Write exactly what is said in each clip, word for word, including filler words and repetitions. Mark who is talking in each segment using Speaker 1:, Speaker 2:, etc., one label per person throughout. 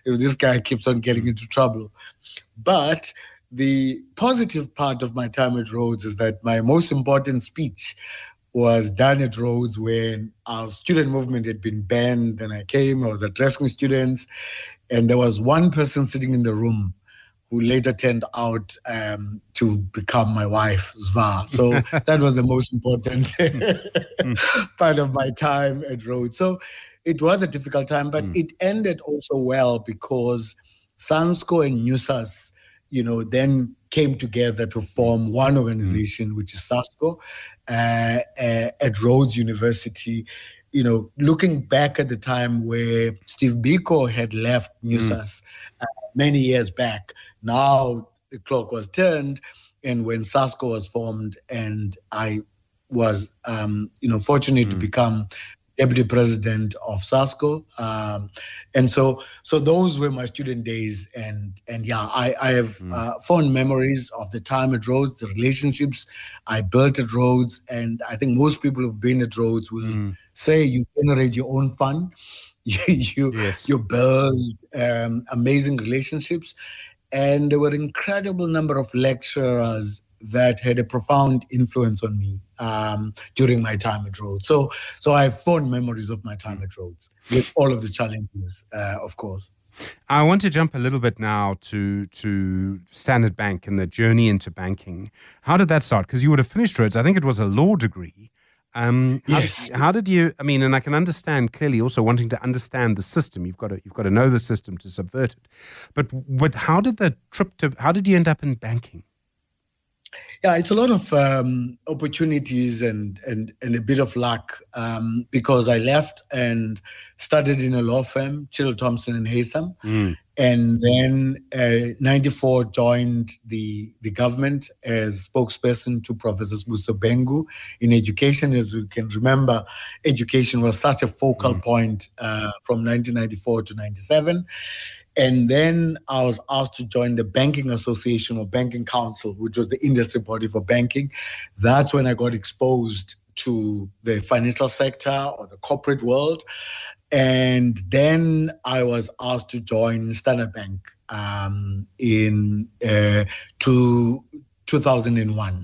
Speaker 1: if this guy keeps on getting into trouble. But the positive part of my time at Rhodes is that my most important speech was done at Rhodes when our student movement had been banned, and I came, I was addressing students, and there was one person sitting in the room who later turned out um, to become my wife, Zva. So that was the most important part of my time at Rhodes. So it was a difficult time, but mm. it ended also well because SANSCO and NUSAS, you know, then came together to form one organization, mm. which is SASCO, uh, uh, at Rhodes University. You know, looking back at the time where Steve Biko had left NUSAS mm. uh, many years back, now the clock was turned, and when SASCO was formed, and I was, um, you know, fortunate mm. to become deputy president of SASCO, um, and so so those were my student days, and and yeah, I I have mm. uh, fond memories of the time at Rhodes, the relationships I built at Rhodes, and I think most people who've been at Rhodes will mm. say you generate your own fun, you you,
Speaker 2: yes.
Speaker 1: you build um, amazing relationships. And there were an incredible number of lecturers that had a profound influence on me um, during my time at Rhodes. So, so I have fond memories of my time at Rhodes, with all of the challenges, uh, of course.
Speaker 2: I want to jump a little bit now to to Standard Bank and the journey into banking. How did that start? Because you would have finished Rhodes. I think it was a law degree. Um, how,
Speaker 1: yes.
Speaker 2: How did you? I mean, and I can understand clearly also wanting to understand the system. You've got to you've got to know the system to subvert it. But but how did the trip to? How did you end up in banking?
Speaker 1: Yeah, it's a lot of um, opportunities and, and and a bit of luck um, because I left and started in a law firm, Chiddle Thompson and Haysom, mm. and then uh, ninety-four joined the the government as spokesperson to Professor Sbuso Bengu in education. As you can remember, education was such a focal mm. point uh, from nineteen ninety-four to ninety-seven. And then I was asked to join the Banking Association or Banking Council, which was the industry body for banking. That's when I got exposed to the financial sector or the corporate world. And then I was asked to join Standard Bank um, in uh, to two thousand one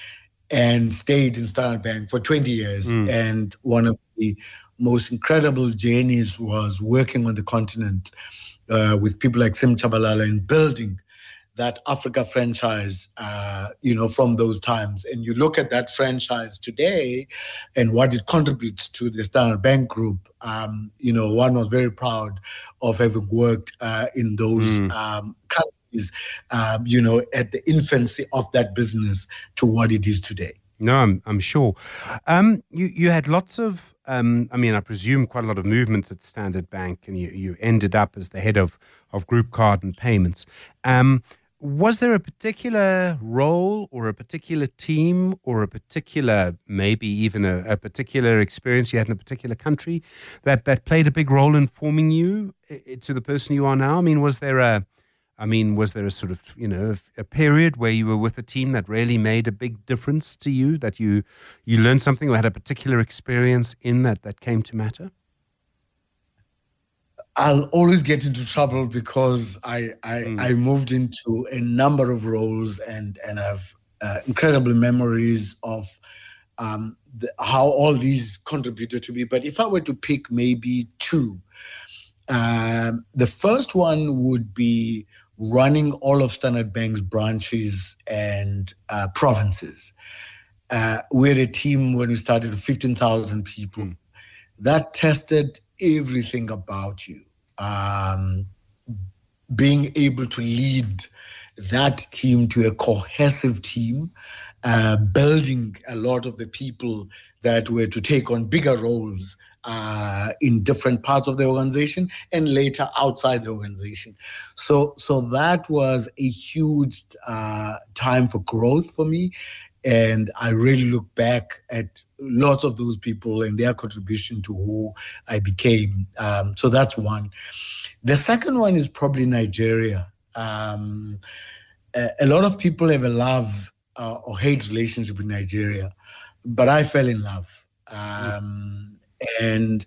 Speaker 1: and stayed in Standard Bank for twenty years. Mm. And one of the most incredible journeys was working on the continent Uh, with people like Sim Chabalala in building that Africa franchise, uh, you know, from those times. And you look at that franchise today and what it contributes to the Standard Bank Group. Um, you know, one was very proud of having worked uh, in those mm. um, countries, um, you know, at the infancy of that business to what it is today.
Speaker 2: No, I'm I'm sure. Um, you you had lots of, um, I mean, I presume quite a lot of movements at Standard Bank, and you, you ended up as the head of, of group card and payments. Um, was there a particular role or a particular team or a particular, maybe even a, a particular experience you had in a particular country that, that played a big role in forming you to the person you are now? I mean, was there a I mean, was there a sort of, you know, a period where you were with a team that really made a big difference to you, that you you learned something or had a particular experience in that that came to matter?
Speaker 1: I'll always get into trouble because I I, mm. I moved into a number of roles and, and have uh, incredible memories of um, the, how all these contributed to me. But if I were to pick maybe two, um, the first one would be running all of Standard Bank's branches and uh, provinces. Uh, we had a team when we started of fifteen thousand people. Mm. That tested everything about you. Um, being able to lead that team to a cohesive team, uh, building a lot of the people that were to take on bigger roles uh, in different parts of the organization and later outside the organization. So, so that was a huge uh, time for growth for me. And I really look back at lots of those people and their contribution to who I became. Um, so that's one. The second one is probably Nigeria. Um, a, a lot of people have a love uh, or hate relationship with Nigeria, but I fell in love. Um, and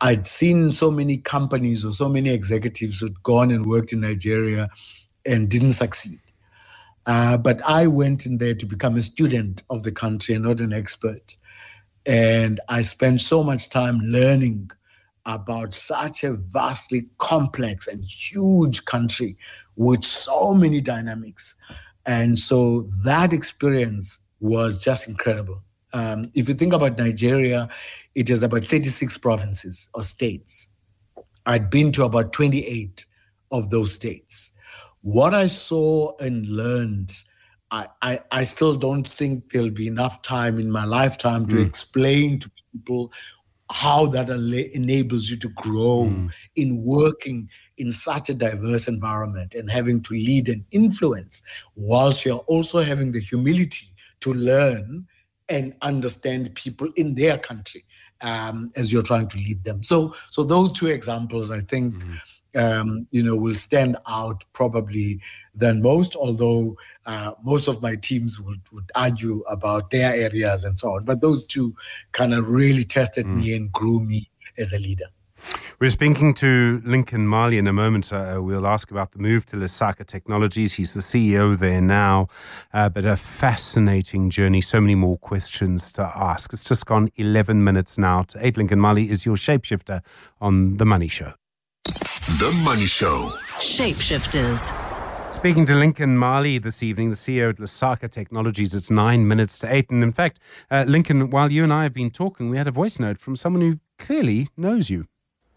Speaker 1: I'd seen so many companies or so many executives who'd gone and worked in Nigeria and didn't succeed. Uh, but I went in there to become a student of the country and not an expert. And I spent so much time learning about such a vastly complex and huge country with so many dynamics. And so that experience was just incredible. Um, if you think about Nigeria, it is about thirty-six provinces or states. I'd been to about twenty-eight of those states. What I saw and learned, I, I, I still don't think there'll be enough time in my lifetime to mm. explain to people how that enables you to grow mm. in working in such a diverse environment and having to lead and influence, whilst you're also having the humility to learn and understand people in their country um, as you're trying to lead them. So, so those two examples, I think, mm. Um, you know, will stand out probably than most, although uh, most of my teams would, would argue about their areas and so on. But those two kind of really tested mm. me and grew me as a leader.
Speaker 2: We're speaking to Lincoln Mali in a moment. Uh, we'll ask about the move to Lesaka Technologies. He's the C E O there now, uh, but a fascinating journey. So many more questions to ask. It's just gone eleven minutes now to eight. Lincoln Mali is your shapeshifter on The Money Show.
Speaker 3: The Money Show.
Speaker 4: Shapeshifters.
Speaker 2: Speaking to Lincoln Mali this evening, the C E O at Lesaka Technologies. It's nine minutes to eight. And in fact, uh, Lincoln, while you and I have been talking, we had a voice note from someone who clearly knows you.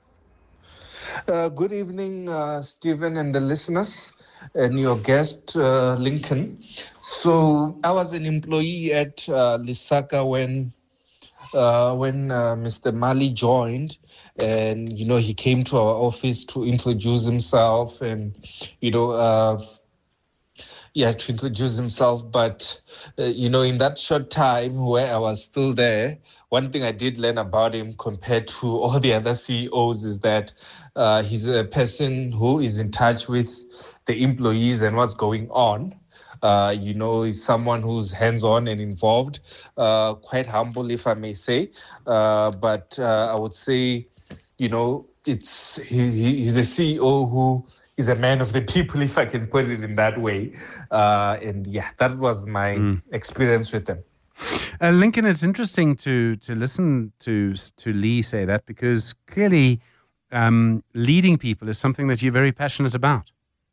Speaker 5: Uh, good evening, uh, Stephen and the listeners and your guest, uh, Lincoln. So I was an employee at uh, Lesaka when uh, when uh, Mister Mali joined, and, you know, he came to our office to introduce himself and, you know, uh, yeah, to introduce himself. But, uh, you know, in that short time where I was still there, one thing I did learn about him compared to all the other C E Os is that uh, he's a person who is in touch with the employees and what's going on. Uh, you know, he's someone who's hands-on and involved, uh, quite humble, if I may say. Uh, but uh, I would say, you know, it's he, he's a C E O who is a man of the people, if I can put it in that way. Uh, and yeah, that was my mm. experience with him.
Speaker 2: Uh, Lincoln, it's interesting to to listen to to Lee say that, because clearly um, leading people is something that you're very passionate about.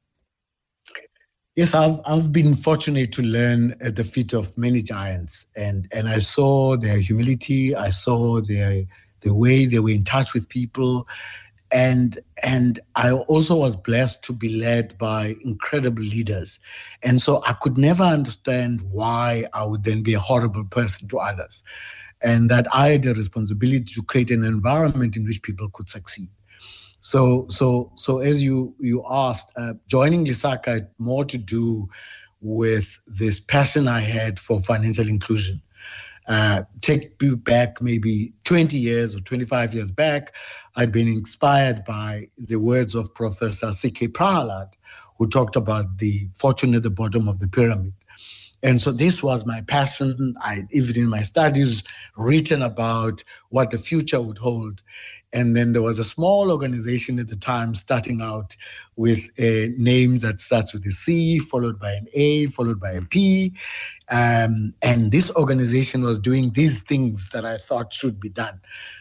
Speaker 1: Yes, I've I've been fortunate to learn at the feet of many giants, and and I saw their humility. I saw their the way they were in touch with people, and and I also was blessed to be led by incredible leaders, and so I could never understand why I would then be a horrible person to others, and that I had a responsibility to create an environment in which people could succeed. So, so, so as you you asked, uh, joining Lesaka had more to do with this passion I had for financial inclusion. Uh, take you back maybe twenty years or twenty-five years back, I'd been inspired by the words of Professor C K Prahalad, who talked about the fortune at the bottom of the pyramid. And so this was my passion. I, even in my studies, written about what the future would hold. And then there was a small organization at the time starting out with a name that starts with a C, followed by an A, followed by a P. Um, and this organization was doing these things that I thought should be done.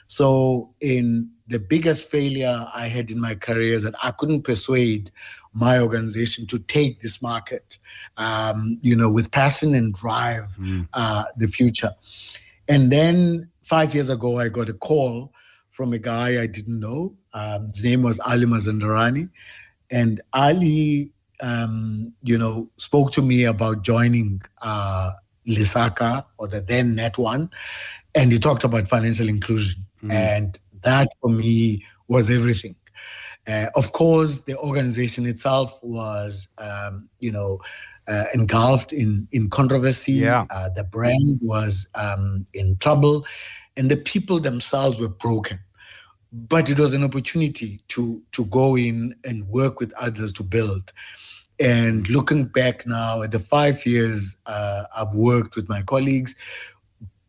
Speaker 1: So in the biggest failure I had in my career is that I couldn't persuade my organization to take this market, um, you know, with passion and drive mm. uh, the future. And then five years ago, I got a call from a guy I didn't know. Um, his name was Ali Mazandarani. And Ali, um, you know, spoke to me about joining uh, Lesaka, or the then Net One. And he talked about financial inclusion. Mm. And that for me was everything. Uh, of course, the organization itself was, um, you know, uh, engulfed in, in controversy.
Speaker 2: Yeah.
Speaker 1: Uh, the brand was um, in trouble, and the people themselves were broken. But it was an opportunity to to go in and work with others to build. And looking back now at the five years uh, I've worked with my colleagues,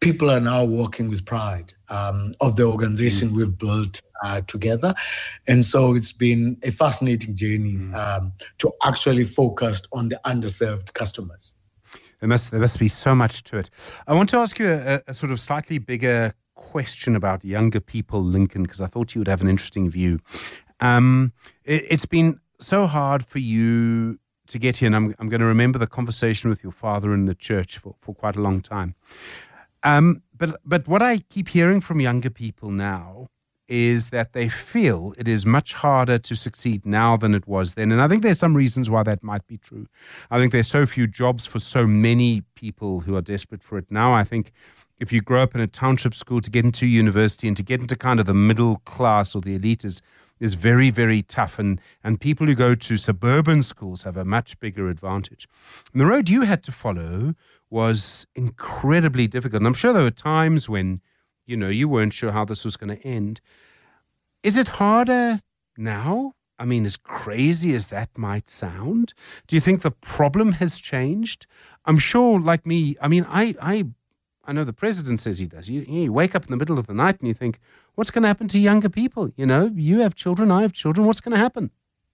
Speaker 1: people are now walking with pride um, of the organization mm. we've built uh, together. And so it's been a fascinating journey mm. um, to actually focus on the underserved customers.
Speaker 2: There must, there must be so much to it. I want to ask you a, a sort of slightly bigger question about younger people, Lincoln, because I thought you would have an interesting view. Um, it, it's been so hard for you to get here, and I'm, I'm going to remember the conversation with your father in the church for, for quite a long time. Um, but but what I keep hearing from younger people now is that they feel it is much harder to succeed now than it was then. And I think there's some reasons why that might be true. I think there's so few jobs for so many people who are desperate for it now. I think if you grow up in a township school, to get into university and to get into kind of the middle class or the elite is is very, very tough. And, and people who go to suburban schools have a much bigger advantage. And the road you had to follow was incredibly difficult. And I'm sure there were times when, you know, you weren't sure how this was going to end. Is it harder now? I mean, as crazy as that might sound, do you think the problem has changed? I'm sure, like me, I mean, I I, I know the president says he does. You, you wake up in the middle of the night and you think, what's going to happen to younger people? You know, you have children, I have children. What's going to happen?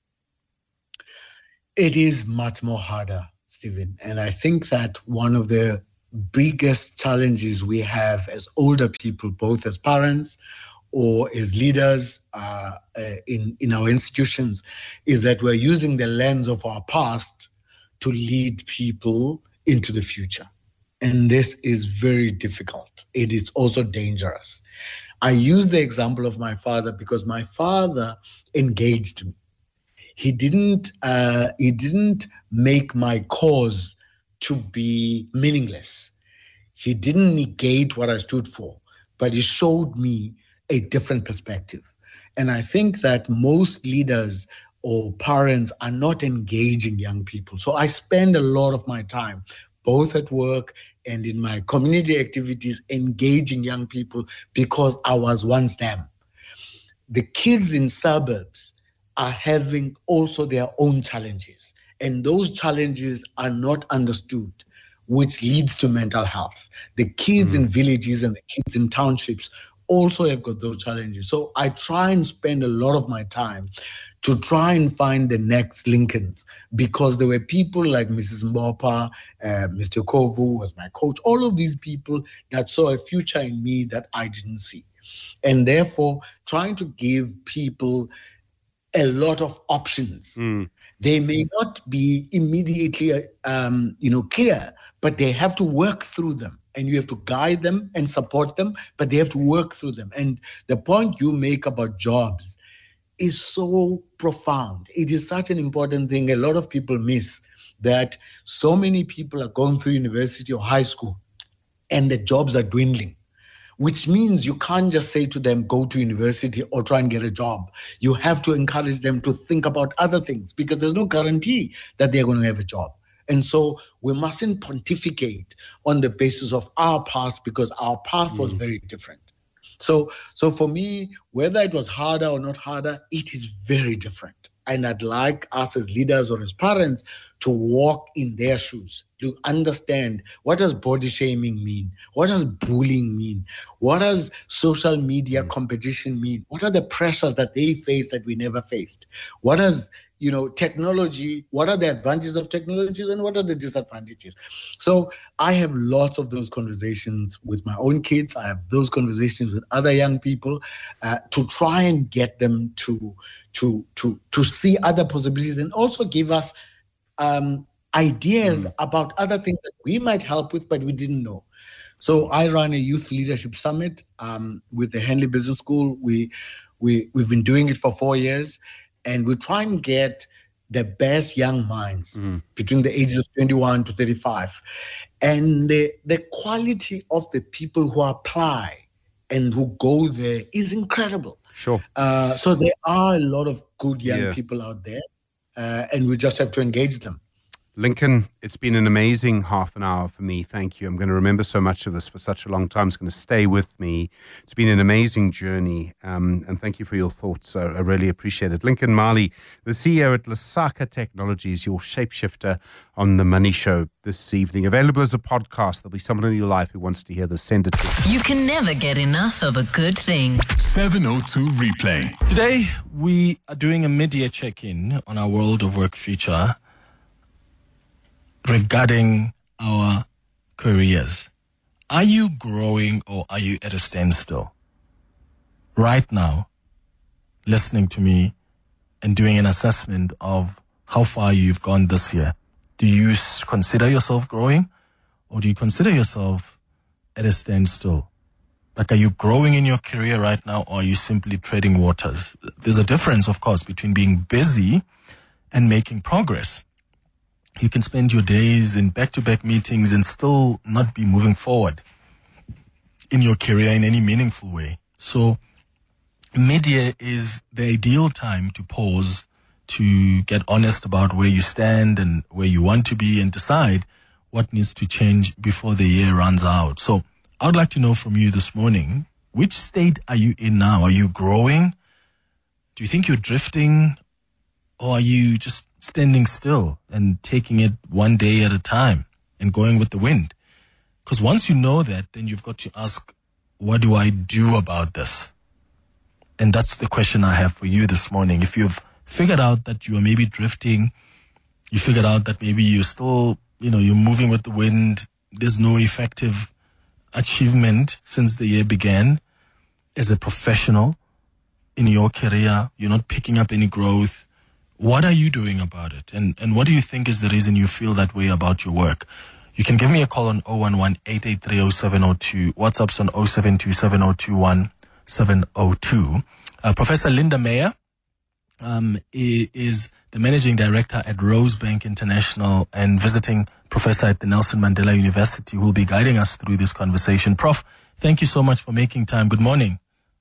Speaker 1: It is much more harder, Stephen. And I think that one of the biggest challenges we have as older people, both as parents or as leaders uh, uh, in, in our institutions, is that we're using the lens of our past to lead people into the future. And this is very difficult. It is also dangerous. I use the example of my father because my father engaged me. He didn't, uh, he didn't make my cause to be meaningless. He didn't negate what I stood for, but he showed me a different perspective. And I think that most leaders or parents are not engaging young people. So I spend a lot of my time, both at work and in my community activities, engaging young people because I was once them. The kids in suburbs are having also their own challenges, and those challenges are not understood, which leads to mental health. The kids mm. in villages and the kids in townships also have got those challenges. So I try and spend a lot of my time to try and find the next Lincolns, because there were people like Missus Mbopa, uh, Mister Kovu was my coach, all of these people that saw a future in me that I didn't see. And therefore, trying to give people a lot of options. Mm. They may not be immediately um, you know, clear, but they have to work through them. And you have to guide them and support them, but they have to work through them. And the point you make about jobs is so profound. It is such an important thing. A lot of people miss that so many people are going through university or high school and the jobs are dwindling, which means you can't just say to them, go to university or try and get a job. You have to encourage them to think about other things because there's no guarantee that they're going to have a job. And so we mustn't pontificate on the basis of our past because our past mm. was very different. So, so for me, whether it was harder or not harder, it is very different. And I'd like us as leaders or as parents to walk in their shoes, to understand what does body shaming mean? What does bullying mean? What does social media mm. competition mean? What are the pressures that they face that we never faced? What does You know, technology, what are the advantages of technology and what are the disadvantages? So I have lots of those conversations with my own kids. I have those conversations with other young people uh, to try and get them to, to, to, to see other possibilities and also give us um, ideas mm. about other things that we might help with, but we didn't know. So I run a youth leadership summit um, with the Henley Business School. We, we, we've been doing it for four years. And we try and get the best young minds mm. between the ages of twenty-one to thirty-five. And the, the quality of the people who apply and who go there is incredible.
Speaker 2: Sure.
Speaker 1: Uh, so there are a lot of good young
Speaker 2: yeah.
Speaker 1: people out there, uh, and we just have to engage them.
Speaker 2: Lincoln, it's been an amazing half an hour for me. Thank you. I'm going to remember so much of this for such a long time. It's going to stay with me. It's been an amazing journey. Um, and thank you for your thoughts. I, I really appreciate it. Lincoln Mali, the C E O at Lesaka Technologies, your shapeshifter on The Money Show this evening. Available as a podcast. There'll be someone in your life who wants to hear this. Send it to
Speaker 4: You can never get enough of a good thing.
Speaker 3: seven oh two Replay.
Speaker 6: Today, we are doing a mid-year check-in on our World of Work future regarding our careers. Are you growing or are you at a standstill? Right now, listening to me and doing an assessment of how far you've gone this year. Do you consider yourself growing or do you consider yourself at a standstill? Like, are you growing in your career right now or are you simply treading waters? There's a difference, of course, between being busy and making progress. You can spend your days in back-to-back meetings and still not be moving forward in your career in any meaningful way. So mid-year is the ideal time to pause, to get honest about where you stand and where you want to be and decide what needs to change before the year runs out. So I would like to know from you this morning, which state are you in now? Are you growing? Do you think you're drifting? Or are you just standing still and taking it one day at a time and going with the wind? Because once you know that, then you've got to ask, what do I do about this? And that's the question I have for you this morning. If you've figured out that you are maybe drifting, you figured out that maybe you're still, you know, you're moving with the wind, there's no effective achievement since the year began as a professional in your career, you're not picking up any growth. What are you doing about it? And and what do you think is the reason you feel that way about your work? You can give me a call on zero one one, eight eight three, zero seven zero two. WhatsApp's on zero seven two, seven zero two one, seven zero two. Uh, Professor Linda Meyer um, is the Managing Director at Rosebank International and visiting professor at the Nelson Mandela University, who will be guiding us through this conversation. Prof, thank you so much for making time. Good morning.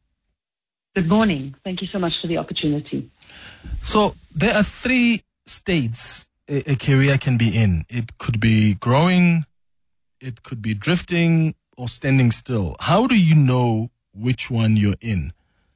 Speaker 7: Good morning. Thank you so much for the opportunity.
Speaker 6: So there are three states a, a career can be in. It could be growing, it could be drifting, or standing still. How do you know which one you're in?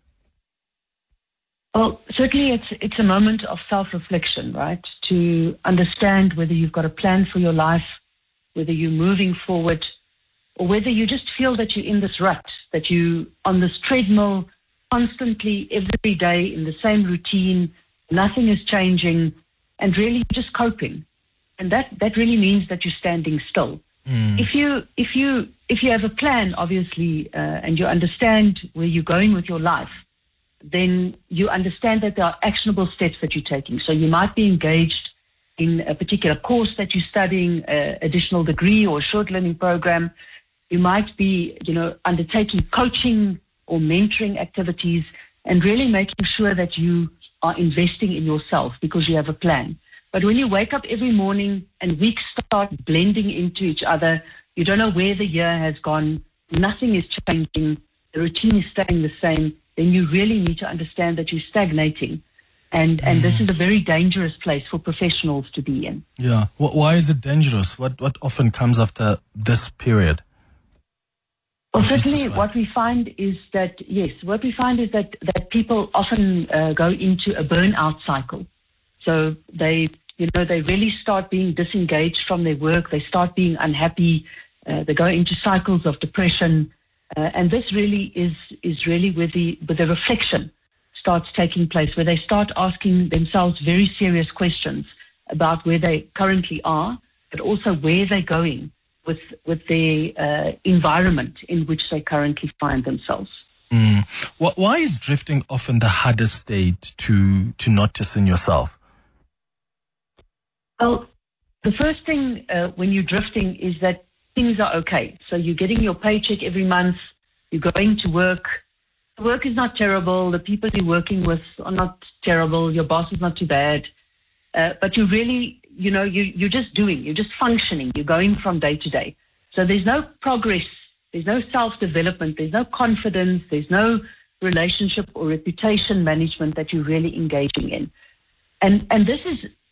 Speaker 7: Well, certainly it's it's a moment of self-reflection, right? To understand whether you've got a plan for your life, whether you're moving forward, or whether you just feel that you're in this rut, that you on this treadmill constantly, every day, in the same routine, nothing is changing, and really just coping. And that, that really means that you're standing still. Mm. If you if you if you have a plan, obviously, uh, and you understand where you're going with your life, then you understand that there are actionable steps that you're taking. So you might be engaged in a particular course that you're studying, an additional degree or a short learning program. You might be, you know, undertaking coaching or mentoring activities, and really making sure that you are investing in yourself because you have a plan. But when you wake up every morning and weeks start blending into each other, you don't know where the year has gone, nothing is changing, the routine is staying the same, then you really need to understand that you're stagnating. And and mm. this is a very dangerous place for professionals to be in.
Speaker 6: Yeah. Why is it dangerous? What what often comes after this period?
Speaker 7: Well, certainly what we find is that, yes, what we find is that, that people often uh, go into a burnout cycle. So they, you know, they really start being disengaged from their work. They start being unhappy. Uh, they go into cycles of depression. Uh, and this really is, is really where the, where the reflection starts taking place, where they start asking themselves very serious questions about where they currently are, but also where they're going with with the uh, environment in which they currently find themselves.
Speaker 6: Mm. Why is drifting often the hardest state to to notice in yourself?
Speaker 7: Well, the first thing uh, when you're drifting is that things are okay. So you're getting your paycheck every month, you're going to work, the work is not terrible, the people you're working with are not terrible, your boss is not too bad, uh, but you really... You know, you, you're just doing, you're just functioning, you're going from day to day. So there's no progress, there's no self-development, there's no confidence, there's no relationship or reputation management that you're really engaging in. And and this is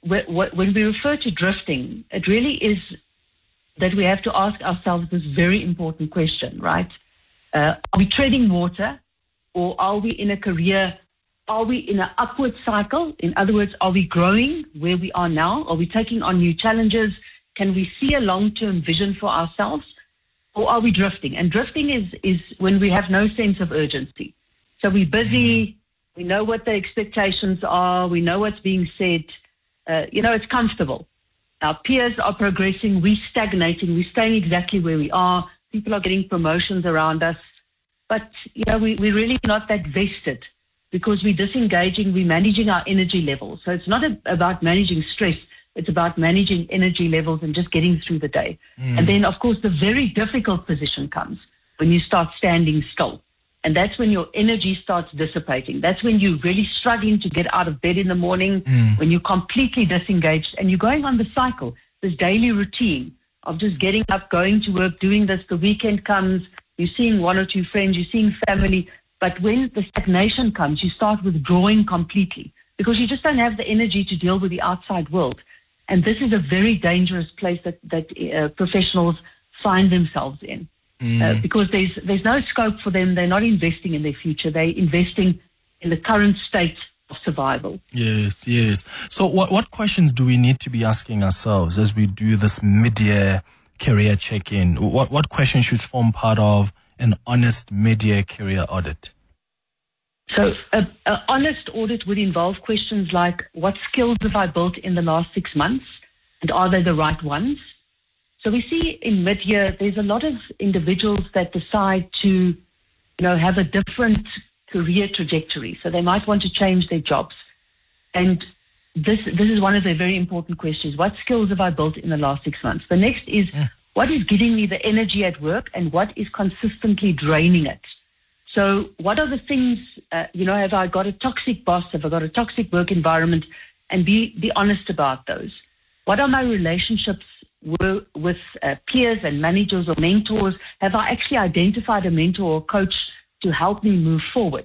Speaker 7: wh- wh- when we refer to drifting, it really is that we have to ask ourselves this very important question, right? Uh, are we treading water, or are we in a career? Are we in an upward cycle? In other words, are we growing where we are now? Are we taking on new challenges? Can we see a long-term vision for ourselves? Or are we drifting? And drifting is, is when we have no sense of urgency. So we're busy, we know what the expectations are, we know what's being said. Uh, you know, it's comfortable. Our peers are progressing, we're stagnating, we're staying exactly where we are. People are getting promotions around us. But, you know, we, we're really not that vested because we're disengaging, we're managing our energy levels. So it's not a, about managing stress, it's about managing energy levels and just getting through the day. Mm. And then, of course, the very difficult position comes when you start standing still. And that's when your energy starts dissipating. That's when you're really struggling to get out of bed in the morning, mm. when you're completely disengaged and you're going on the cycle, this daily routine of just getting up, going to work, doing this. The weekend comes, you're seeing one or two friends, you're seeing family. But when the stagnation comes, you start withdrawing completely because you just don't have the energy to deal with the outside world. And this is a very dangerous place that, that uh, professionals find themselves in. Mm. Uh, because there's there's no scope for them. They're not investing in their future. They're investing in the current state of survival.
Speaker 6: Yes, yes. So what, what questions do we need to be asking ourselves as we do this mid-year career check-in? What, what questions should form part of an honest mid-year career audit?
Speaker 7: So an honest audit would involve questions like, what skills have I built in the last six months? And are they the right ones? So we see in mid-year, there's a lot of individuals that decide to, you know, have a different career trajectory. So they might want to change their jobs. And this this is one of the very important questions. What skills have I built in the last six months? The next is, yeah. what is giving me the energy at work and what is consistently draining it? So what are the things, uh, you know, have I got a toxic boss? Have I got a toxic work environment? And be, be honest about those. What are my relationships with uh, peers and managers or mentors? Have I actually identified a mentor or coach to help me move forward?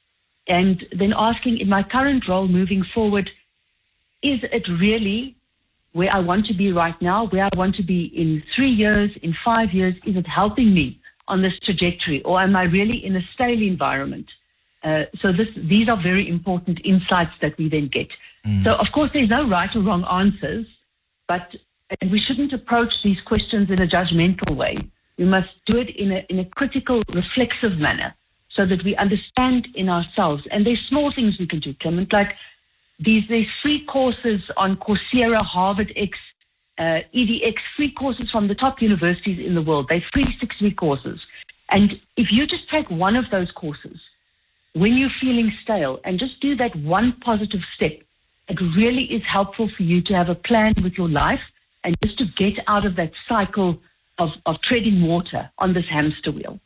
Speaker 7: And then asking, in my current role moving forward, is it really where I want to be right now, where I want to be in three years, in five years? Is it helping me on this trajectory, or am I really in a stale environment? Uh, so this, these are very important insights that we then get. Mm. So, of course, there's no right or wrong answers, but and we shouldn't approach these questions in a judgmental way. We must do it in a, in a critical, reflexive manner so that we understand in ourselves. And there's small things we can do, Clement, like these, these free courses on Coursera, Harvard X, uh, E D X, free courses from the top universities in the world. They're free six-week courses. And if you just take one of those courses when you're feeling stale and just do that one positive step, it really is helpful for you to have a plan with your life and just to get out of that cycle of, of treading water on this hamster wheel.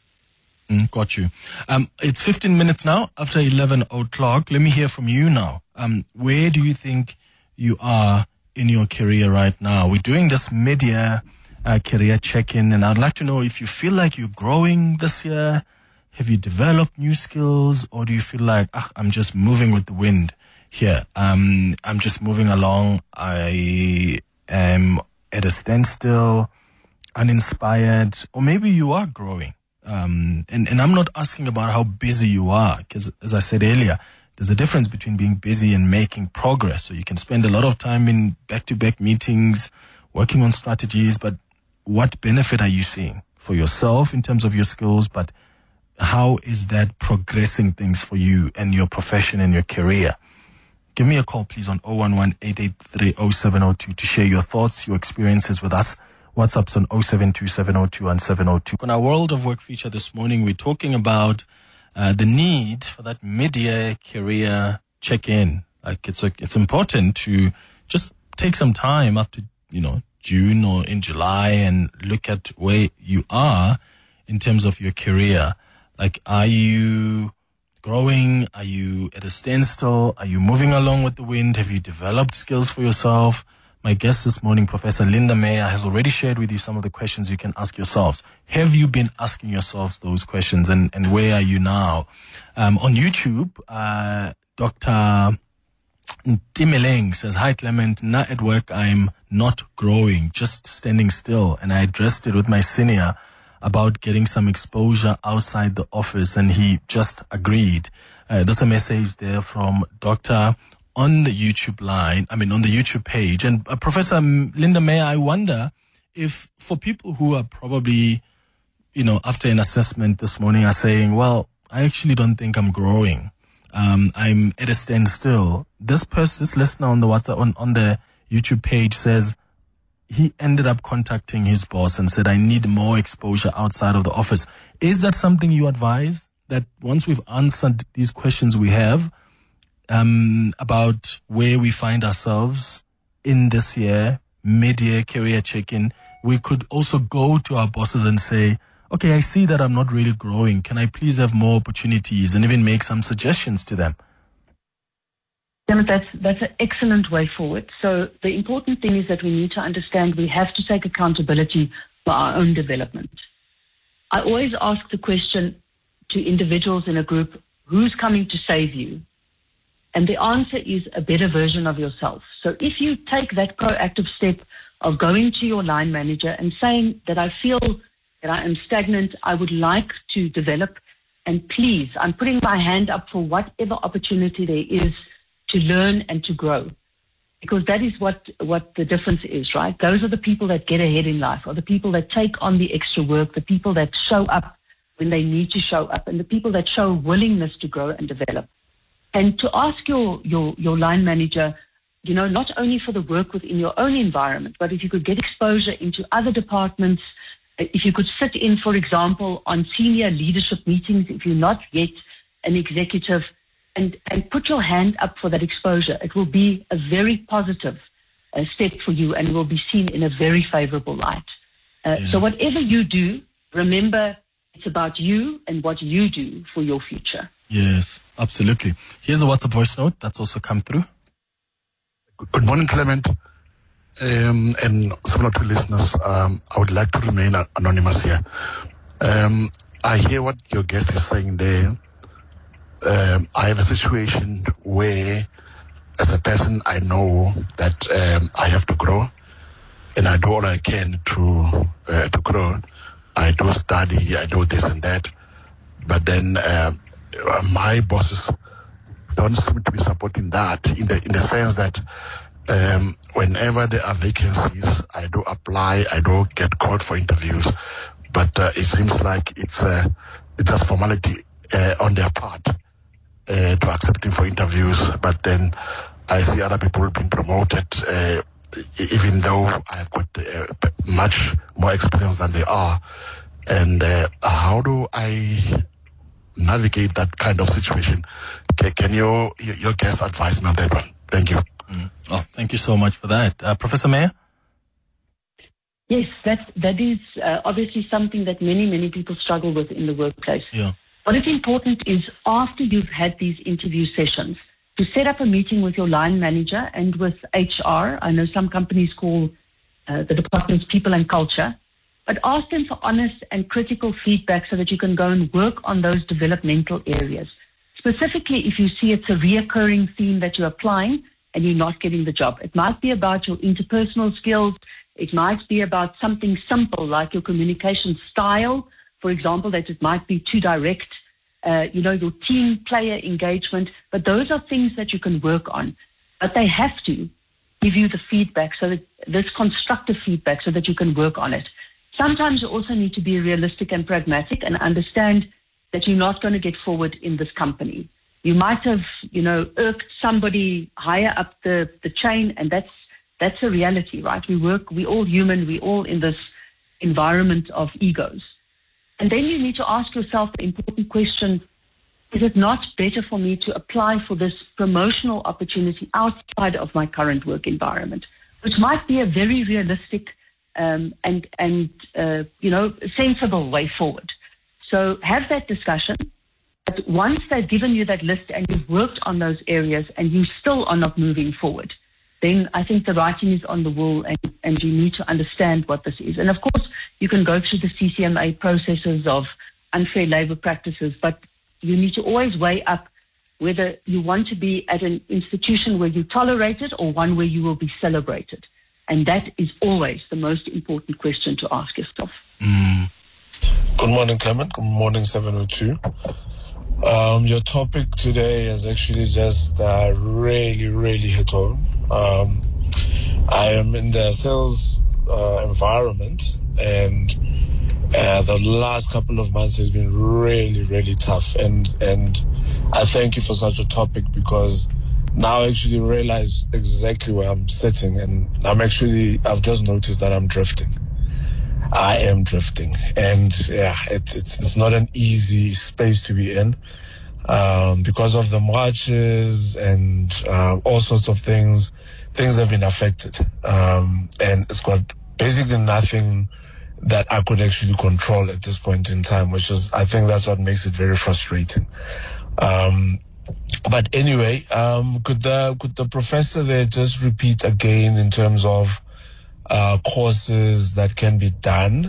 Speaker 6: Mm, got you. Um, it's fifteen minutes now after eleven o'clock. Let me hear from you now. Um, where do you think you are in your career right now? We're doing this mid-year uh, career check-in, and I'd like to know if you feel like you're growing this year. Have you developed new skills, or do you feel like, ah, I'm just moving with the wind here? Um, I'm just moving along. I am at a standstill, uninspired, or maybe you are growing. Um, and, and I'm not asking about how busy you are, because as I said earlier, there's a difference between being busy and making progress. So you can spend a lot of time in back-to-back meetings, working on strategies, but what benefit are you seeing for yourself in terms of your skills? But how is that progressing things for you and your profession and your career? Give me a call, please, on zero one one, eight eight three, zero seven zero two to share your thoughts, your experiences with us. WhatsApp's on zero seven two seven zero two one seven zero two. On our World of Work feature this morning, we're talking about uh, the need for that mid-year career check-in. Like it's a, it's important to just take some time after, you know, June or in July and look at where you are in terms of your career. Like, are you growing? Are you at a standstill? Are you moving along with the wind? Have you developed skills for yourself? My guest this morning, Professor Linda Meyer, has already shared with you some of the questions you can ask yourselves. Have you been asking yourselves those questions, and, and where are you now? Um, on YouTube, uh, Doctor Timeleng says, hi Clement, now at work I'm not growing, just standing still. And I addressed it with my senior about getting some exposure outside the office, and he just agreed. Uh, that's a message there from Doctor on the YouTube line, I mean on the YouTube page. And uh, Professor Linda May, I wonder if for people who are probably, you know, after an assessment this morning are saying, well, I actually don't think I'm growing. Um, I'm at a standstill. This person, this listener on the WhatsApp, on, on the YouTube page says he ended up contacting his boss and said, I need more exposure outside of the office. Is that something you advise? That once we've answered these questions we have um, about where we find ourselves in this year, mid-year career check-in, we could also go to our bosses and say, okay, I see that I'm not really growing. Can I please have more opportunities, and even make some suggestions to them?
Speaker 7: Yeah, that's, that's an excellent way forward. So the important thing is that we need to understand we have to take accountability for our own development. I always ask the question to individuals in a group, who's coming to save you? And the answer is a better version of yourself. So if you take that proactive step of going to your line manager and saying that I feel that I am stagnant, I would like to develop, and please, I'm putting my hand up for whatever opportunity there is to learn and to grow. Because that is what, what the difference is, right? Those are the people that get ahead in life, or the people that take on the extra work, the people that show up when they need to show up, and the people that show willingness to grow and develop. And to ask your, your, your line manager, you know, not only for the work within your own environment, but if you could get exposure into other departments, if you could sit in, for example, on senior leadership meetings, if you're not yet an executive, and, and put your hand up for that exposure, it will be a very positive uh, step for you, and will be seen in a very favorable light. Uh, yeah. So whatever you do, remember it's about you and what you do for your future.
Speaker 6: Yes, absolutely. Here's a WhatsApp voice note that's also come through.
Speaker 8: Good morning, Clement. Um, and similar to listeners, um, I would like to remain anonymous here. Um, I hear what your guest is saying there. Um, I have a situation where, as a person, I know that um, I have to grow, and I do all I can to uh, to grow. I do study, I do this and that, but then um, my bosses don't seem to be supporting that in the in the sense that um, whenever there are vacancies, I do apply, I do get called for interviews, but uh, it seems like it's uh, it's just formality uh, on their part uh, to accepting for interviews. But then I see other people being promoted, uh, even though I've got uh, much more experience than they are. And uh, how do I navigate that kind of situation? Can, can your, your guest advise me on that one? Thank you.
Speaker 6: Mm. Oh, thank you so much for that. Uh, Professor Mayer?
Speaker 7: Yes, that, that is uh, obviously something that many, many people struggle with in the workplace.
Speaker 6: Yeah.
Speaker 7: What is important is after you've had these interview sessions, to set up a meeting with your line manager and with H R. I know some companies call uh, the departments people and culture, but ask them for honest and critical feedback so that you can go and work on those developmental areas. Specifically, if you see it's a reoccurring theme that you're applying and you're not getting the job. It might be about your interpersonal skills. It might be about something simple like your communication style. For example, that it might be too direct, uh, you know, your team player engagement. But those are things that you can work on. But they have to give you the feedback, so that this constructive feedback, so that you can work on it. Sometimes you also need to be realistic and pragmatic and understand that you're not going to get forward in this company. You might have, you know, irked somebody higher up the, the chain, and that's that's a reality, right? We work, we're all human, we're all in this environment of egos. And then you need to ask yourself the important question, is it not better for me to apply for this promotional opportunity outside of my current work environment, which might be a very realistic um, and, and uh, you know, sensible way forward. So have that discussion. But once they've given you that list and you've worked on those areas and you still are not moving forward, then I think the writing is on the wall, and, and you need to understand what this is. And of course, you can go through the C C M A processes of unfair labor practices, but you need to always weigh up whether you want to be at an institution where you're tolerated or one where you will be celebrated. And that is always the most important question to ask yourself.
Speaker 6: Mm.
Speaker 9: Good morning, Clement. Good morning, seven oh two. Um, your topic today has actually just uh, really, really hit home. Um, I am in the sales uh, environment, and uh, the last couple of months has been really, really tough. And and I thank you for such a topic, because now I actually realize exactly where I'm sitting, and I'm actually, I've just noticed that I'm drifting. I am drifting, and yeah, it, it's it's not an easy space to be in, um, because of the marches and uh, all sorts of things. Things have been affected, um, and it's got basically nothing that I could actually control at this point in time, which is, I think that's what makes it very frustrating. Um, but anyway, um, could the could the professor there just repeat again in terms of Uh, courses that can be done,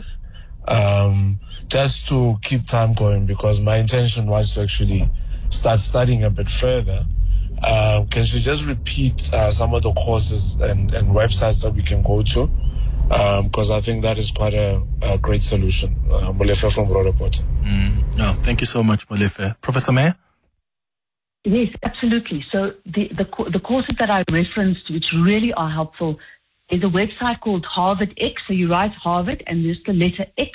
Speaker 9: um, just to keep time going, because my intention was to actually start studying a bit further. Uh, can she just repeat uh, some of the courses and, and websites that we can go to? Because um, I think that is quite a, a great solution. Uh, Molefe from Roodepoort.
Speaker 6: Mm. No, thank you so much, Molefe. Professor Meyer?
Speaker 7: Yes, absolutely. So the, the, the courses that I referenced, which really are helpful, there's a website called Harvard X. So you write Harvard and there's the letter X,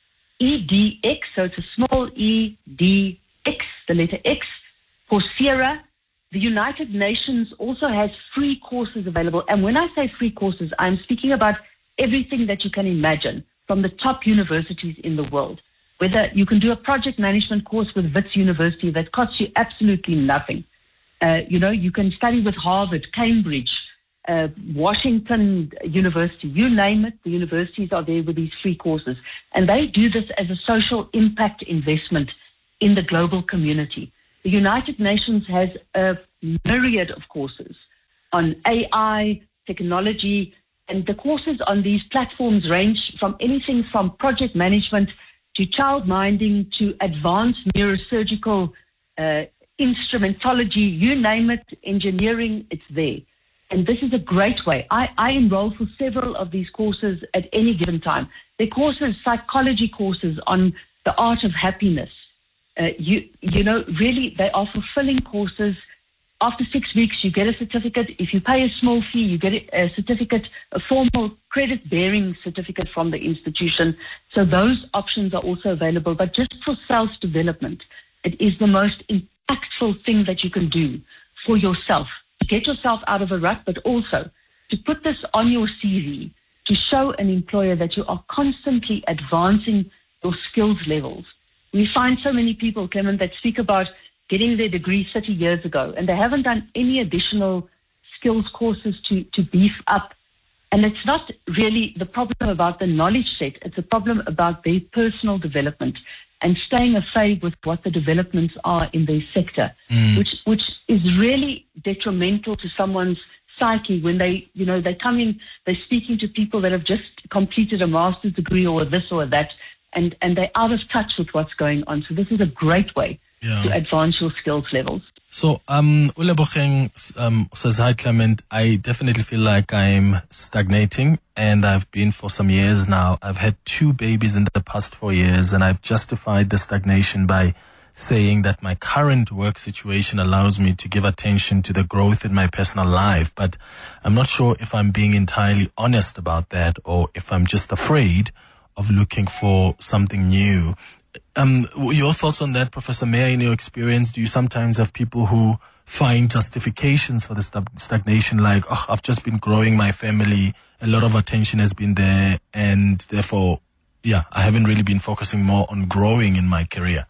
Speaker 7: E D X. So it's a small E D X, the letter X. Coursera. The United Nations also has free courses available. And when I say free courses, I'm speaking about everything that you can imagine from the top universities in the world. Whether you can do a project management course with Wits University that costs you absolutely nothing. Uh, you know, you can study with Harvard, Cambridge, Uh, Washington University, you name it, the universities are there with these free courses. And they do this as a social impact investment in the global community. The United Nations has a myriad of courses on A I, technology, and the courses on these platforms range from anything from project management to child minding to advanced neurosurgical uh, instrumentology, you name it, engineering, it's there. And this is a great way. I, I enroll for several of these courses at any given time. They're courses, psychology courses on the art of happiness. Uh, you, you know, really, they are fulfilling courses. After six weeks, you get a certificate. If you pay a small fee, you get a certificate, a formal credit-bearing certificate from the institution. So those options are also available. But just for self-development, it is the most impactful thing that you can do for yourself. Get yourself out of a rut, but also to put this on your C V, to show an employer that you are constantly advancing your skills levels. We find so many people, Clement, that speak about getting their degree thirty years ago, and they haven't done any additional skills courses to, to beef up. And it's not really the problem about the knowledge set. It's a problem about their personal development and staying afraid with what the developments are in their sector, mm. which which is really detrimental to someone's psyche when they, you know, they come in, they're speaking to people that have just completed a master's degree or this or that, and, and they're out of touch with what's going on. So this is a great way yeah. to advance your skills levels.
Speaker 6: So, um, Ulebocheng um, says, hi, Clement. I definitely feel like I'm stagnating, and I've been for some years now. I've had two babies in the past four years, and I've justified the stagnation by saying that my current work situation allows me to give attention to the growth in my personal life. But I'm not sure if I'm being entirely honest about that, or if I'm just afraid of looking for something new. Um, your thoughts on that, Professor Meyer, in your experience? Do you sometimes have people who find justifications for the st- stagnation, like, oh, I've just been growing my family, a lot of attention has been there, and therefore, yeah, I haven't really been focusing more on growing in my career?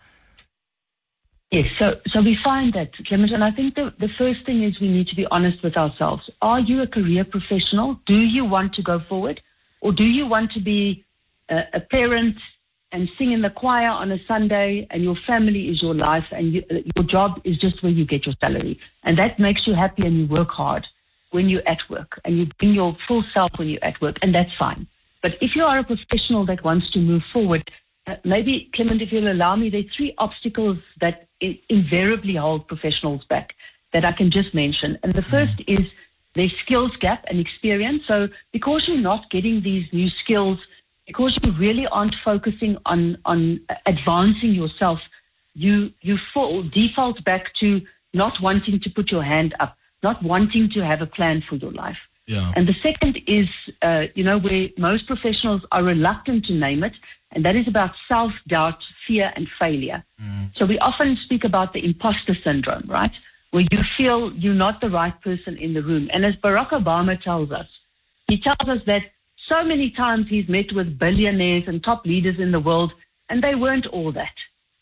Speaker 7: Yes, so so we find that, Clement, and I think the, the first thing is we need to be honest with ourselves. Are you a career professional? Do you want to go forward? Or do you want to be a, a parent and sing in the choir on a Sunday, and your family is your life, and you, your job is just where you get your salary? And that makes you happy, and you work hard when you're at work, and you bring your full self when you're at work, and that's fine. But if you are a professional that wants to move forward, uh, maybe, Clement, if you'll allow me, there are three obstacles that I- invariably hold professionals back that I can just mention. And the first is their skills gap and experience. So because you're not getting these new skills, because you really aren't focusing on, on advancing yourself, you, you fall, default back to not wanting to put your hand up, not wanting to have a plan for your life.
Speaker 6: Yeah.
Speaker 7: And the second is, uh, you know, where most professionals are reluctant to name it, and that is about self-doubt, fear, and failure. Mm. So we often speak about the imposter syndrome, right? Where you feel you're not the right person in the room. And as Barack Obama tells us, he tells us that so many times he's met with billionaires and top leaders in the world, and they weren't all that.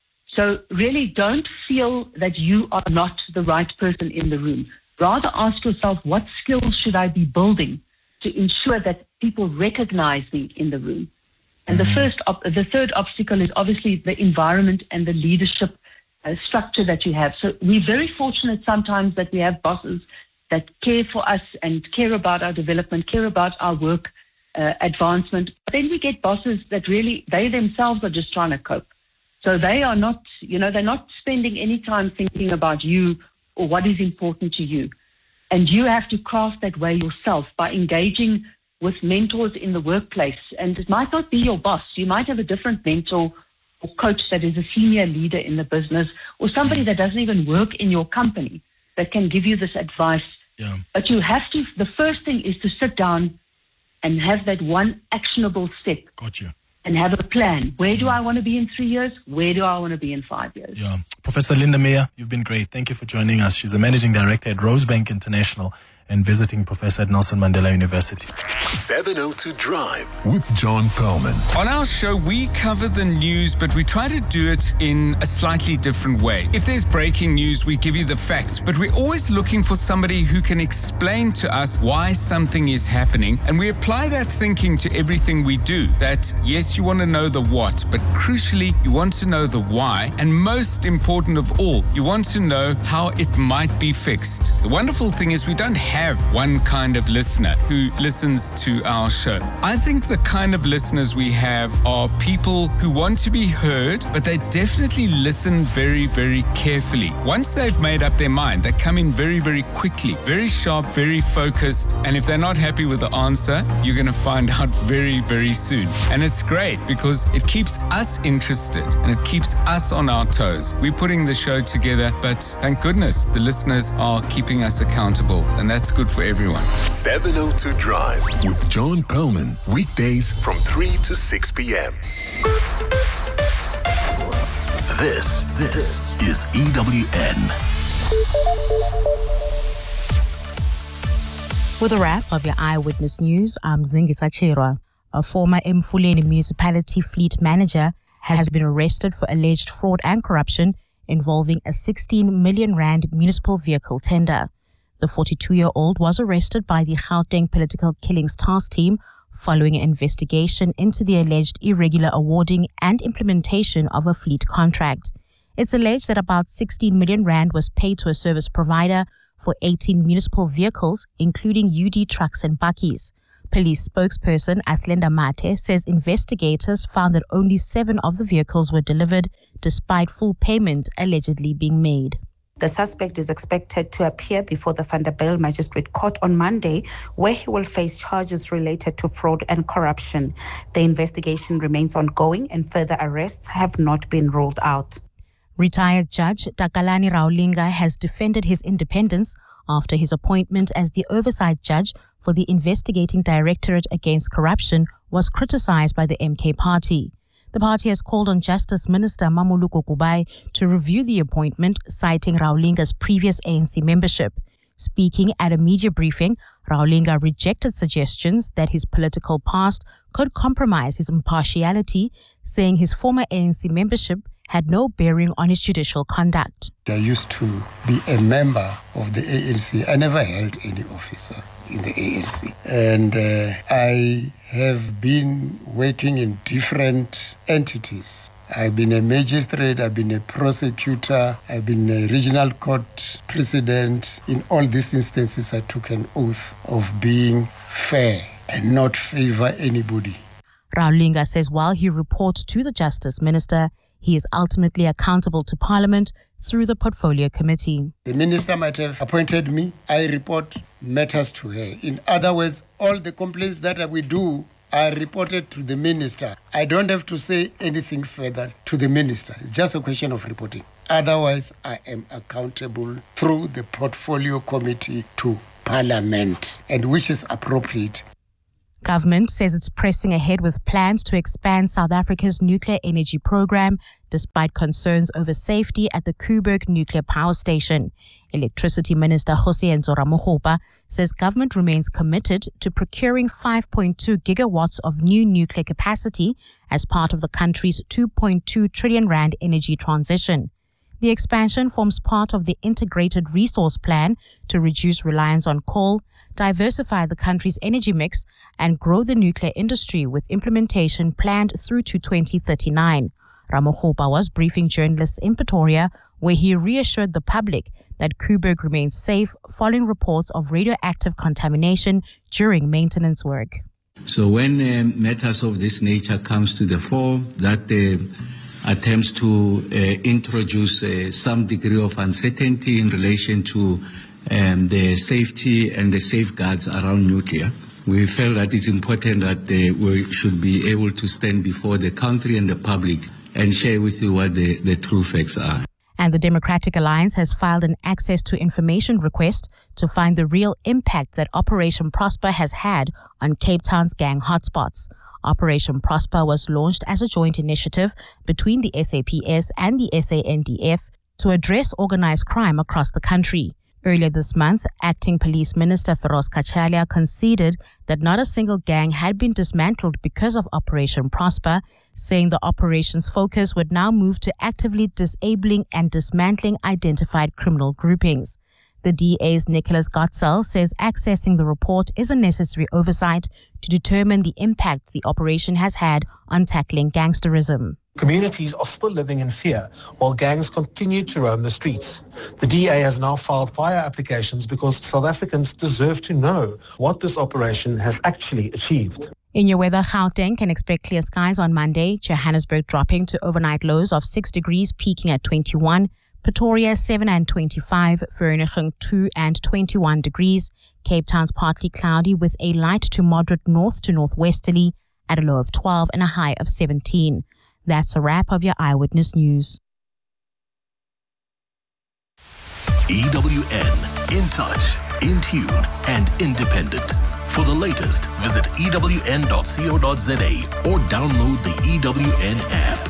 Speaker 7: So really don't feel that you are not the right person in the room. Rather ask yourself, what skills should I be building to ensure that people recognize me in the room? And mm-hmm. the first, op- the third obstacle is obviously the environment and the leadership uh, structure that you have. So we're very fortunate sometimes that we have bosses that care for us and care about our development, care about our work uh, advancement. But then we get bosses that really, they themselves are just trying to cope. So they are not, you know, they're not spending any time thinking about you or what is important to you. And you have to craft that way yourself by engaging with mentors in the workplace. And it might not be your boss. You might have a different mentor or coach that is a senior leader in the business, or somebody that doesn't even work in your company that can give you this advice.
Speaker 6: Yeah.
Speaker 7: But you have to, the first thing is to sit down and have that one actionable step.
Speaker 6: Gotcha.
Speaker 7: And have a plan. Where do I want to be in three years? Where do I want to be in five years?
Speaker 6: Yeah. Professor Linda Meyer, you've been great. Thank you for joining us. She's the Managing Director at Rosebank International and visiting professor at Nelson Mandela University.
Speaker 3: seven oh two Drive with John Perlman.
Speaker 10: On our show, we cover the news, but we try to do it in a slightly different way. If there's breaking news, we give you the facts, but we're always looking for somebody who can explain to us why something is happening, and we apply that thinking to everything we do. That, yes, you want to know the what, but crucially, you want to know the why, and most important of all, you want to know how it might be fixed. The wonderful thing is we don't have one kind of listener who listens to our show. I think the kind of listeners we have are people who want to be heard, but they definitely listen very, very carefully. Once they've made up their mind, they come in very, very quickly, very sharp, very focused, and if they're not happy with the answer, you're going to find out very, very soon. And it's great because it keeps us interested and it keeps us on our toes. We're putting the show together, but thank goodness the listeners are keeping us accountable, and that's good for everyone.
Speaker 3: seven oh two Drive with John Perlman. Weekdays from three to six p.m. This, this is E W N.
Speaker 11: With a wrap of your Eyewitness News, I'm Zingisa Chirwa. A former Mfuleni municipality fleet manager has been arrested for alleged fraud and corruption involving a sixteen million rand municipal vehicle tender. The forty-two-year-old was arrested by the Gauteng Political Killings Task Team following an investigation into the alleged irregular awarding and implementation of a fleet contract. It's alleged that about sixteen million rand was paid to a service provider for eighteen municipal vehicles, including U D trucks and bakkies. Police spokesperson Athlenda Mate says investigators found that only seven of the vehicles were delivered, despite full payment allegedly being made.
Speaker 12: The suspect is expected to appear before the Vanderbijl Magistrate Court on Monday, where he will face charges related to fraud and corruption. The investigation remains ongoing and further arrests have not been ruled out.
Speaker 11: Retired Judge Takalani Raulinga has defended his independence after his appointment as the oversight judge for the Investigating Directorate Against Corruption was criticized by the M K party. The party has called on Justice Minister Mamuluko Kubai to review the appointment, citing Raulinga's previous A N C membership. Speaking at a media briefing, Raulinga rejected suggestions that his political past could compromise his impartiality, saying his former A N C membership had no bearing on his judicial conduct.
Speaker 13: I used to be a member of the A N C. I never held any officer in the A N C. And uh, I have been working in different entities. I've been a magistrate, I've been a prosecutor, I've been a regional court president. In all these instances, I took an oath of being fair and not favor anybody.
Speaker 11: Raulinga says while he reports to the Justice Minister, he is ultimately accountable to Parliament through the Portfolio Committee.
Speaker 13: The Minister might have appointed me. I report matters to her. In other words, all the complaints that we do are reported to the Minister. I don't have to say anything further to the Minister. It's just a question of reporting. Otherwise, I am accountable through the Portfolio Committee to Parliament, and which is appropriate.
Speaker 11: Government says it's pressing ahead with plans to expand South Africa's nuclear energy program, despite concerns over safety at the Koeberg Nuclear Power Station. Electricity Minister Kgosientsho Ramokgopa says government remains committed to procuring five point two gigawatts of new nuclear capacity as part of the country's two point two trillion rand energy transition. The expansion forms part of the Integrated Resource Plan to reduce reliance on coal, diversify the country's energy mix, and grow the nuclear industry, with implementation planned through to twenty thirty-nine. Ramokgopa was briefing journalists in Pretoria, where he reassured the public that Koeberg remains safe following reports of radioactive contamination during maintenance work.
Speaker 14: So when uh, matters of this nature comes to the fore, that uh, attempts to uh, introduce uh, some degree of uncertainty in relation to um, the safety and the safeguards around nuclear, we felt that it's important that uh, we should be able to stand before the country and the public and share with you what the, the true facts are.
Speaker 11: And the Democratic Alliance has filed an access to information request to find the real impact that Operation Prosper has had on Cape Town's gang hotspots. Operation Prosper was launched as a joint initiative between the S A P S and the S A N D F to address organized crime across the country. Earlier this month, Acting Police Minister Feroz Kachalia conceded that not a single gang had been dismantled because of Operation Prosper, saying the operation's focus would now move to actively disabling and dismantling identified criminal groupings. The D A's Nicholas Gotzel says accessing the report is a necessary oversight to determine the impact the operation has had on tackling gangsterism.
Speaker 15: Communities are still living in fear while gangs continue to roam the streets. The D A has now filed fire applications because South Africans deserve to know what this operation has actually achieved.
Speaker 11: In your weather, Gauteng can expect clear skies on Monday, Johannesburg dropping to overnight lows of six degrees, peaking at twenty-one. Pretoria seven and twenty-five, Vereeniging two and twenty-one degrees. Cape Town's partly cloudy with a light to moderate north to northwesterly at a low of twelve and a high of seventeen. That's a wrap of your Eyewitness News.
Speaker 3: E W N, in touch, in tune, and independent. For the latest, visit E W N dot co dot za or download the E W N app.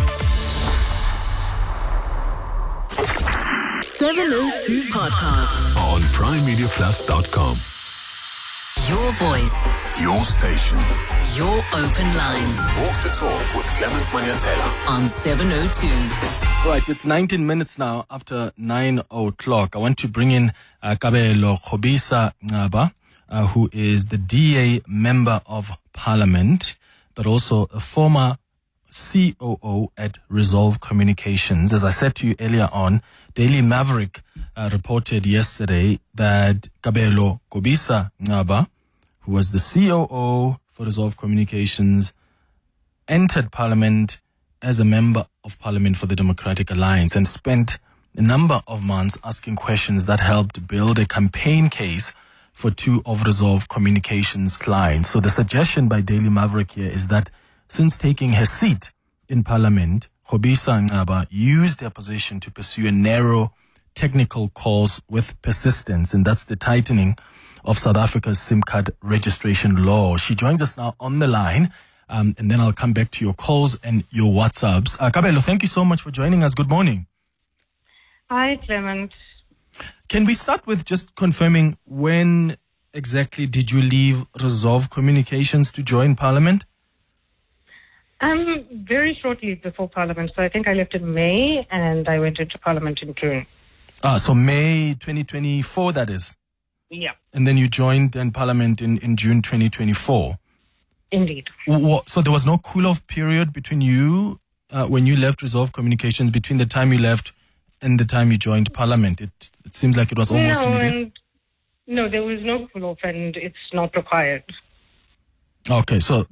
Speaker 4: seven oh two Podcast
Speaker 3: on prime media plus dot com.
Speaker 4: Your voice,
Speaker 3: Your station.
Speaker 4: your open line
Speaker 3: Walk the talk with Clement Maniatela
Speaker 4: on seven oh two.
Speaker 6: Right, it's nineteen minutes now after nine o'clock. I want to bring in uh, Kabelo Kgobisa Ngaba, uh, who is the D A Member of Parliament, but also a former C O O at Resolve Communications. As I said to you earlier on, Daily Maverick uh, reported yesterday that Kabelo Kgobisa Ngaba, who was the C O O for Resolve Communications, entered Parliament as a member of Parliament for the Democratic Alliance and spent a number of months asking questions that helped build a campaign case for two of Resolve Communications clients. So the suggestion by Daily Maverick here is that since taking her seat in Parliament, Kgobisa Ngaba used her position to pursue a narrow technical course with persistence, and that's the tightening of South Africa's SIM card registration law. She joins us now on the line, um, and then I'll come back to your calls and your WhatsApps. Uh, Kabelo, thank you so much for joining us. Good morning.
Speaker 16: Hi, Clement.
Speaker 6: Can we start with just confirming when exactly did you leave Resolve Communications to join Parliament?
Speaker 16: Um, very shortly before Parliament. So I think I left in May and I went into Parliament in June.
Speaker 6: Ah, so May twenty twenty-four, that is?
Speaker 16: Yeah.
Speaker 6: And then you joined then Parliament in, in June twenty twenty-four?
Speaker 16: Indeed.
Speaker 6: What, so there was no cool-off period between you, uh, when you left Resolve Communications, between the time you left and the time you joined Parliament? It, it seems like it was almost
Speaker 16: no,
Speaker 6: immediate.
Speaker 16: and, no, there was no cool-off and it's not required.
Speaker 6: Okay, so the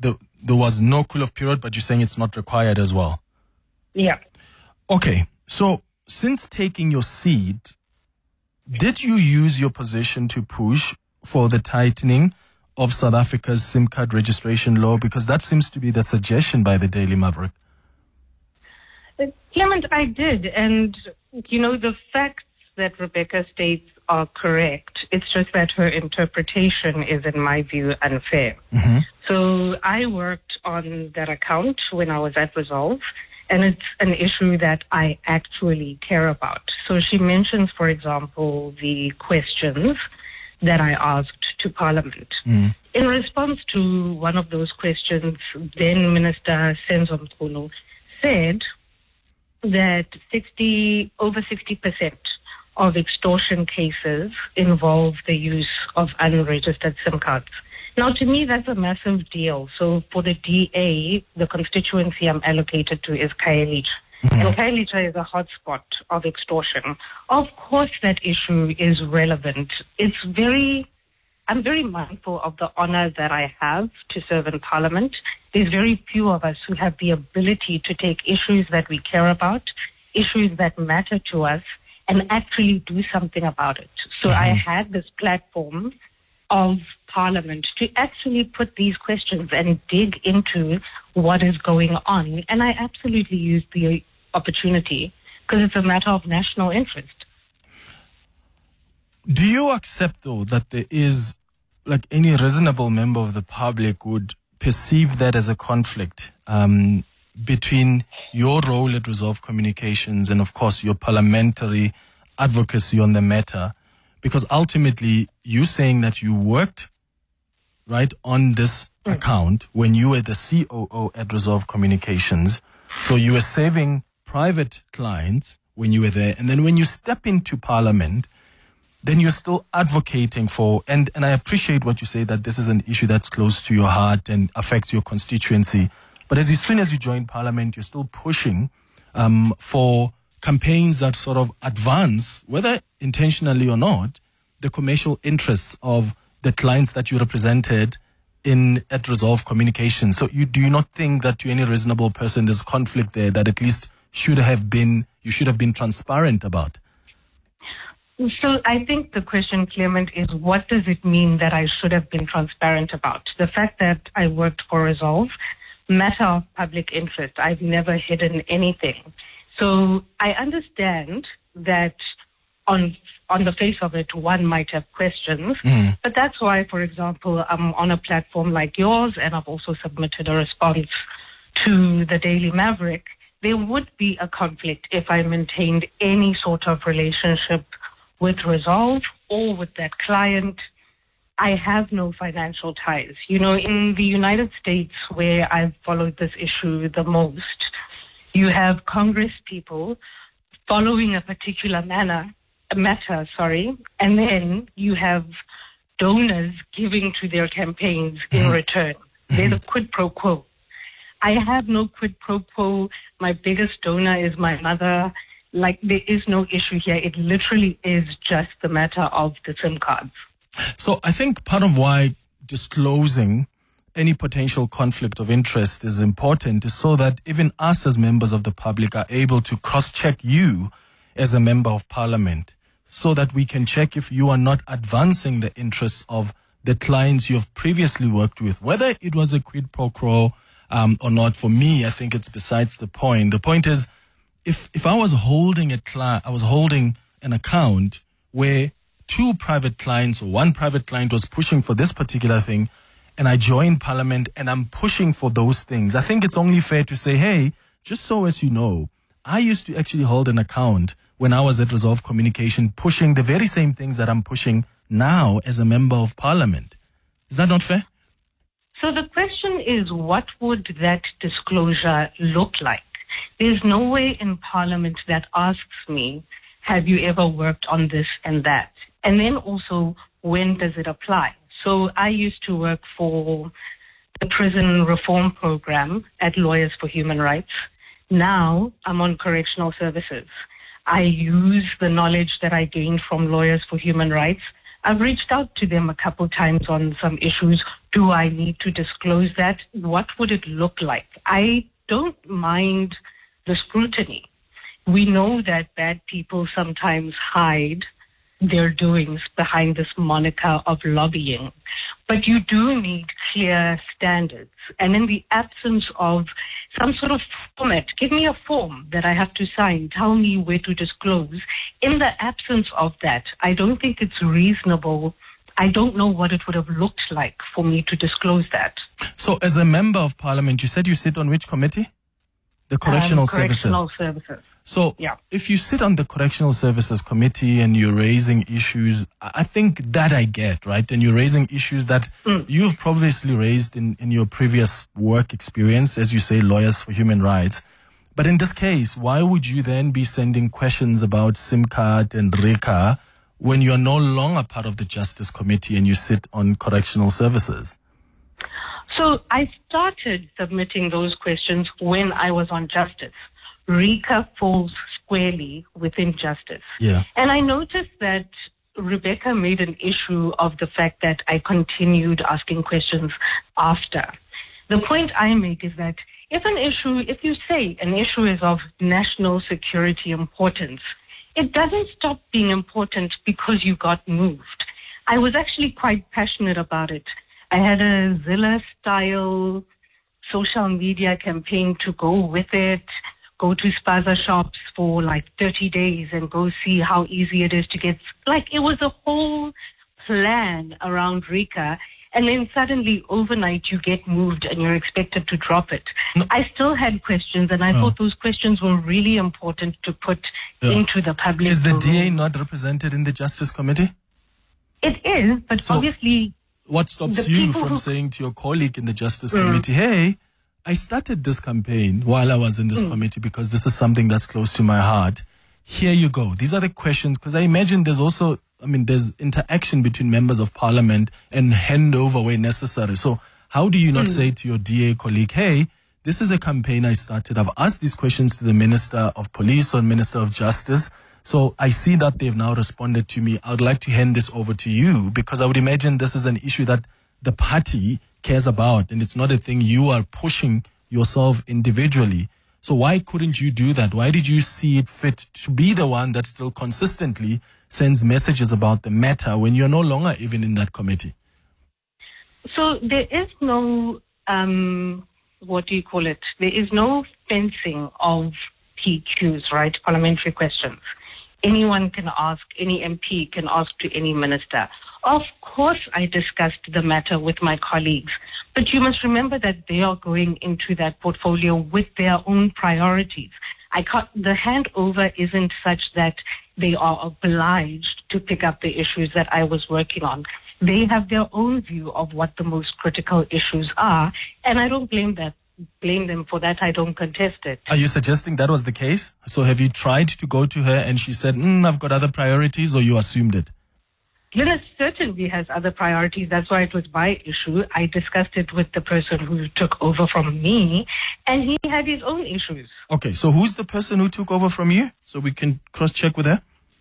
Speaker 6: there was no cool-off period, but you're saying it's not required as well.
Speaker 16: Yeah.
Speaker 6: Okay. So since taking your seat, did you use your position to push for the tightening of South Africa's SIM card registration law? Because that seems to be the suggestion by the Daily Maverick.
Speaker 16: Uh, Clement, I did. And, you know, the facts that Rebecca states are correct. It's just that her interpretation is, in my view, unfair.
Speaker 6: Mm-hmm.
Speaker 16: So I worked on that account when I was at Resolve, and it's an issue that I actually care about. So she mentions, for example, the questions that I asked to Parliament.
Speaker 6: Mm.
Speaker 16: In response to one of those questions, then Minister Senzo Mchunu said that sixty over sixty percent of extortion cases involve the use of unregistered SIM cards. Now, to me, that's a massive deal. So for the D A, the constituency I'm allocated to is Khayelitsha. Mm-hmm. And Khayelitsha is a hotspot of extortion. Of course, that issue is relevant. It's very, I'm very mindful of the honor that I have to serve in Parliament. There's very few of us who have the ability to take issues that we care about, issues that matter to us, and actually do something about it. So mm-hmm. I had this platform of Parliament to actually put these questions and dig into what is going on. And I absolutely used the opportunity because it's a matter of national interest.
Speaker 6: Do you accept, though, that there is, like any reasonable member of the public would perceive that as a conflict um, between your role at Resolve Communications and, of course, your parliamentary advocacy on the matter? Because ultimately, you saying that you worked, right, on this mm. account when you were the C O O at Resolve Communications. So you were saving private clients when you were there. And then when you step into Parliament, then you're still advocating for, and, and I appreciate what you say, that this is an issue that's close to your heart and affects your constituency. But as, as soon as you join Parliament, you're still pushing um, for campaigns that sort of advance, whether intentionally or not, the commercial interests of the clients that you represented in at Resolve Communications. So you do you not think that to any reasonable person there's conflict there that at least should have been, you should have been transparent about?
Speaker 16: So I think the question, Clement, is what does it mean that I should have been transparent about? The fact that I worked for Resolve, matter of public interest. I've never hidden anything. So I understand that on on the face of it, one might have questions. Mm. But that's why, for example, I'm on a platform like yours, and I've also submitted a response to the Daily Maverick. There would be a conflict if I maintained any sort of relationship with Resolve or with that client. I have no financial ties. You know, in the United States, where I've followed this issue the most, you have Congress people following a particular manner, a matter, sorry, and then you have donors giving to their campaigns in return. There's a quid pro quo. I have no quid pro quo. My biggest donor is my mother. Like, there is no issue here. It literally is just the matter of the SIM cards.
Speaker 6: So I think part of why disclosing any potential conflict of interest is important is so that even us as members of the public are able to cross-check you as a member of parliament, so that we can check if you are not advancing the interests of the clients you have previously worked with, whether it was a quid pro quo um, or not. For me, I think it's besides the point. The point is, if if I was holding a cli- I was holding an account where two private clients or one private client was pushing for this particular thing, and I joined Parliament and I'm pushing for those things, I think it's only fair to say, hey, just so as you know, I used to actually hold an account when I was at Resolve Communication pushing the very same things that I'm pushing now as a member of Parliament. Is that not fair?
Speaker 16: So the question is, what would that disclosure look like? There's no way in Parliament that asks me, have you ever worked on this and that? And then also, when does it apply? So I used to work for the prison reform program at Lawyers for Human Rights. Now I'm on correctional services. I use the knowledge that I gained from Lawyers for Human Rights. I've reached out to them a couple times on some issues. Do I need to disclose that? What would it look like? I don't mind the scrutiny. We know that bad people sometimes hide their doings behind this moniker of lobbying. But you do need clear standards. And in the absence of some sort of format, give me a form that I have to sign, tell me where to disclose. In the absence of that, I don't think it's reasonable. I don't know what it would have looked like for me to disclose that.
Speaker 6: So as a member of parliament, you said you sit on which committee? The Correctional
Speaker 16: um,
Speaker 6: Services.
Speaker 16: Correctional Services.
Speaker 6: So
Speaker 16: yeah.
Speaker 6: if you sit on the Correctional Services Committee and you're raising issues, I think that I get, right? And you're raising issues that mm. you've previously raised in, in your previous work experience, as you say, Lawyers for Human Rights. But in this case, why would you then be sending questions about SIM card and RICA when you're no longer part of the Justice Committee and you sit on Correctional Services?
Speaker 16: So I started submitting those questions when I was on Justice. RICA falls squarely within Justice.
Speaker 6: Yeah.
Speaker 16: And I noticed that Rebecca made an issue of the fact that I continued asking questions after. The point I make is that if an issue, if you say an issue is of national security importance, it doesn't stop being important because you got moved. I was actually quite passionate about it. I had a Zilla-style social media campaign to go with it, go to spaza shops for like thirty days and go see how easy it is to get. Like, it was a whole plan around RICA, and then suddenly overnight you get moved and you're expected to drop it. No. I still had questions, and I oh. thought those questions were really important to put yeah. into the public.
Speaker 6: Is the
Speaker 16: room.
Speaker 6: D A not represented in the Justice Committee?
Speaker 16: It is, but so obviously...
Speaker 6: What stops you from who... saying to your colleague in the Justice mm. Committee, hey, I started this campaign while I was in this mm. committee because this is something that's close to my heart. Here you go. These are the questions, because I imagine there's also, I mean, there's interaction between members of parliament and handover where necessary. So how do you not mm. say to your D A colleague, hey, this is a campaign I started. I've asked these questions to the Minister of Police or Minister of Justice. So I see that they've now responded to me. I would like to hand this over to you, because I would imagine this is an issue that the party cares about, and it's not a thing you are pushing yourself individually. So why couldn't you do that? Why did you see it fit to be the one that still consistently sends messages about the matter when you're no longer even in that committee?
Speaker 16: So there is no, um, what do you call it? There is no fencing of P Qs, right? Parliamentary questions. Anyone can ask, any M P can ask to any minister. Of course, I discussed the matter with my colleagues, but you must remember that they are going into that portfolio with their own priorities. I can't, the handover isn't such that they are obliged to pick up the issues that I was working on. They have their own view of what the most critical issues are, and I don't blame that. blame them for that. I don't contest it.
Speaker 6: Are you suggesting that was the case? So have you tried to go to her and she said, mm, I've got other priorities, or you assumed it?
Speaker 16: Linus certainly has other priorities. That's why it was my issue. I discussed it with the person who took over from me, and he had his own issues.
Speaker 6: Okay, so who's the person who took over from you? So we can cross-check with her?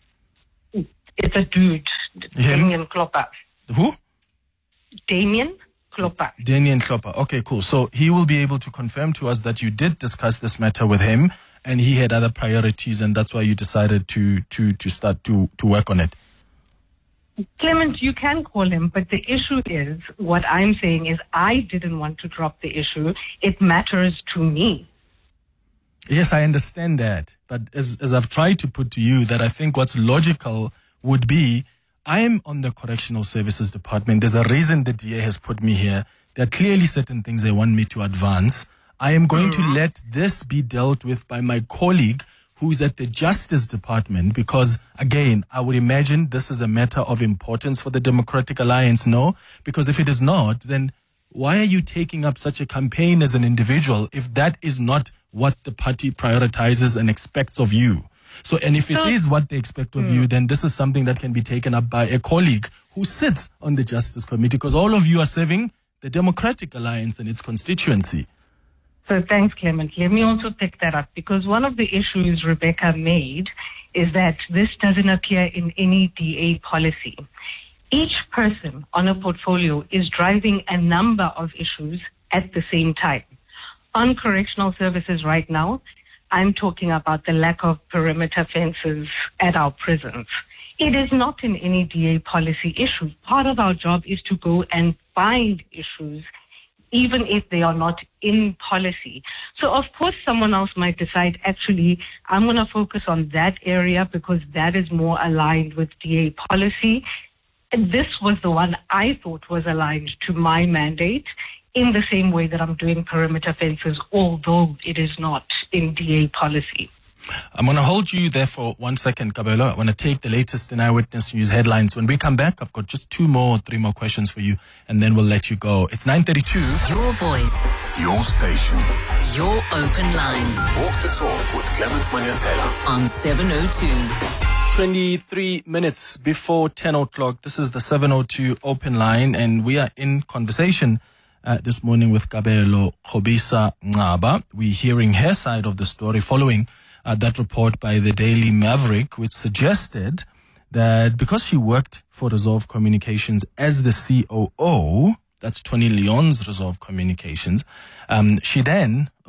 Speaker 16: It's a dude,
Speaker 6: Him?
Speaker 16: Damien Klopper.
Speaker 6: Who?
Speaker 16: Damien Klopper.
Speaker 6: Damien Klopper. Okay, cool. So he will be able to confirm to us that you did discuss this matter with him, and he had other priorities, and that's why you decided to to to start to to work on it.
Speaker 16: Clement, you can call him, but the issue is, what I'm saying is, I didn't want to drop the issue. It matters to me.
Speaker 6: Yes, I understand that. But as as I've tried to put to you, that I think what's logical would be, I'm on the Correctional Services Department. There's a reason the D A has put me here. There are clearly certain things they want me to advance. I am going mm-hmm. to let this be dealt with by my colleague who's at the Justice Department, because, again, I would imagine this is a matter of importance for the Democratic Alliance, no? Because if it is not, then why are you taking up such a campaign as an individual if that is not what the party prioritizes and expects of you? So, and if it so, is what they expect of mm. you, then this is something that can be taken up by a colleague who sits on the Justice Committee, because all of you are serving the Democratic Alliance and its constituency.
Speaker 16: So thanks, Clement. Let me also pick that up, because one of the issues Rebecca made is that this doesn't appear in any D A policy. Each person on a portfolio is driving a number of issues at the same time. On correctional services right now, I'm talking about the lack of perimeter fences at our prisons. It is not in any D A policy issue. Part of our job is to go and find issues, even if they are not in policy. So of course someone else might decide, actually, I'm going to focus on that area because that is more aligned with D A policy. And this was the one I thought was aligned to my mandate in the same way that I'm doing perimeter fences, although it is not in D A policy.
Speaker 6: I'm going to hold you there for one second, Kabelo. I want to take the latest in Eyewitness News headlines. When we come back, I've got just two more, three more questions for you, and then we'll let you go. It's nine thirty-two.
Speaker 4: Your voice.
Speaker 3: Your station.
Speaker 4: Your open line.
Speaker 3: Walk the talk with Clement Manyatela.
Speaker 4: On seven oh two.
Speaker 6: twenty-three minutes before ten o'clock. This is the seven oh two open line, and we are in conversation uh, this morning with Kabelo Kgobisa Ngcaba. We're hearing her side of the story following Uh, that report by the Daily Maverick, which suggested that because she worked for Resolve Communications as the C O O, that's Tony Leon's Resolve Communications, um, she then